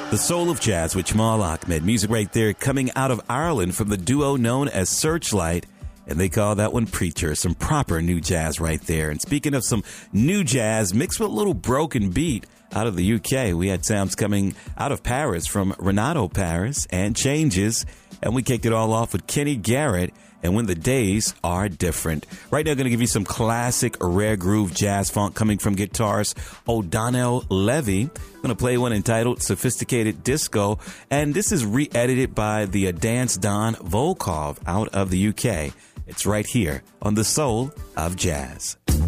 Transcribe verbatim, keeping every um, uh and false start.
The Soul of Jazz with Jamal Ahmed. Music right there coming out of Ireland from the duo known as Searchlight. And they call that one Preacher. Some proper new jazz right there. And speaking of some new jazz mixed with a little broken beat out of the U K, we had sounds coming out of Paris from Renato Paris and Changes. And we kicked it all off with Kenny Garrett and When the Days Are Different. Right now, I'm going to give you some classic rare groove jazz funk coming from guitarist O'Donnell Levy. I'm going to play one entitled Sophisticated Disco, and this is re-edited by the uh, Dance Don Volkov out of the U K. It's right here on The Soul of Jazz.